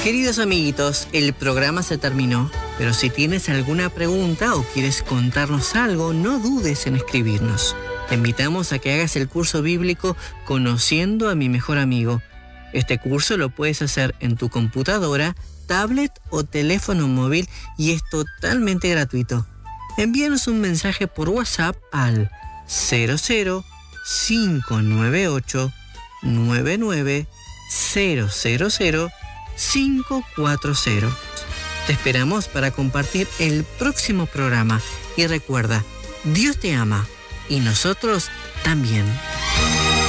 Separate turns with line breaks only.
Queridos amiguitos, el programa se terminó, pero si tienes alguna pregunta o quieres contarnos algo, no dudes en escribirnos. Te invitamos a que hagas el curso bíblico Conociendo a mi mejor amigo. Este curso lo puedes hacer en tu computadora, tablet o teléfono móvil y es totalmente gratuito. Envíanos un mensaje por WhatsApp al 00598 99 000 540. Te esperamos para compartir el próximo programa y recuerda, Dios te ama y nosotros también.